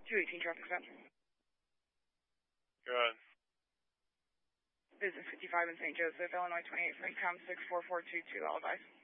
218 traffic stop. Good. Business 55 in St. Joseph, Illinois 28, Francom 64422, all advice.